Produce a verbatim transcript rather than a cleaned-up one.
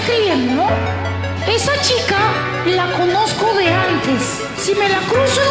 escribiendo, ¿no? Esa chica la conozco de antes. Si me la cruzo